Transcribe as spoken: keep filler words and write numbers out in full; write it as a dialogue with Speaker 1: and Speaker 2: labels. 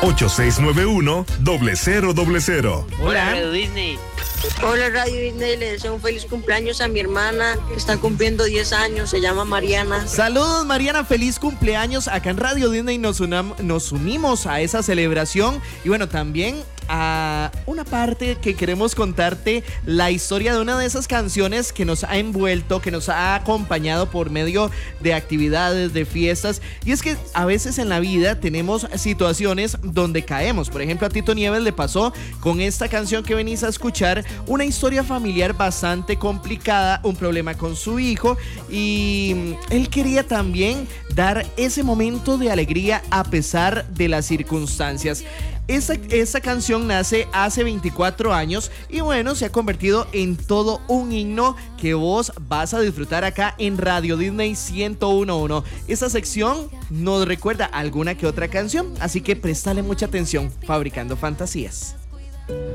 Speaker 1: ocho seis nueve uno, cero cero cero cero.
Speaker 2: Hola, Radio Disney.
Speaker 3: Hola, Radio Disney. Le deseo un feliz cumpleaños a mi hermana que está cumpliendo diez años. Se llama Mariana.
Speaker 4: Saludos, Mariana. Feliz cumpleaños. Acá en Radio Disney nos, unam, nos unimos a esa celebración. Y bueno, también a una parte que queremos contarte la historia de una de esas canciones que nos ha envuelto, que nos ha acompañado por medio de actividades, de fiestas. Y es que a veces en la vida tenemos situaciones donde caemos. Por ejemplo, a Tito Nieves le pasó con esta canción que venís a escuchar, una historia familiar bastante complicada, un problema con su hijo, y él quería también dar ese momento de alegría a pesar de las circunstancias. Esta, esta canción nace hace veinticuatro años y bueno, se ha convertido en todo un himno que vos vas a disfrutar acá en Radio Disney ciento uno punto uno. Esta sección nos recuerda alguna que otra canción, así que préstale mucha atención. Fabricando Fantasías.